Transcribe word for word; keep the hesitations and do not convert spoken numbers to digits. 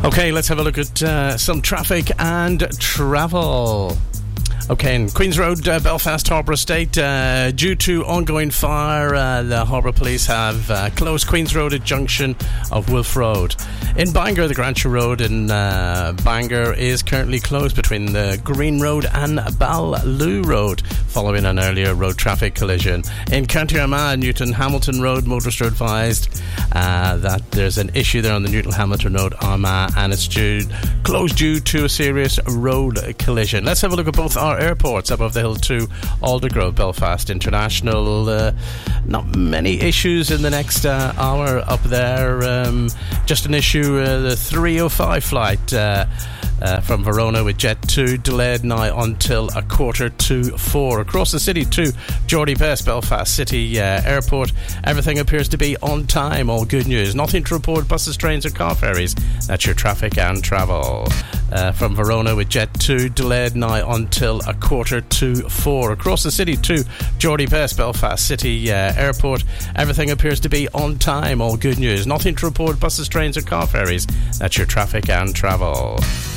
Okay, let's have a look at uh, some traffic and travel. Okay, in Queen's Road, uh, Belfast Harbour Estate, uh, due to ongoing fire, uh, the Harbour Police have uh, closed Queen's Road at junction of Wolf Road. In Bangor, the Grantia Road in uh, Bangor is currently closed between the Green Road and Ballew Road, following an earlier road traffic collision. In County Armagh, Newton Hamilton Road, motorists are advised uh, that there's an issue there on the Newton Hamilton Road, Armagh, and it's due, closed due to a serious road collision. Let's have a look at both our airports. Above the Hill to Aldergrove, Belfast International. Uh, not many issues in the next uh, hour up there. Um, just an issue, uh, the three oh five flight uh, uh, from Verona with Jet two delayed now until a quarter to four. Across the city to Geordie Best, Belfast City uh, Airport. Everything appears to be on time. All good news. Nothing to report. Buses, trains or car ferries. That's your traffic and travel. Uh, from Verona with Jet two delayed now until a quarter to four. Across the city to Geordie Best, Belfast City uh, Airport. Everything appears to be on time. All good news. Nothing to report. Buses, trains or car ferries. That's your traffic and travel.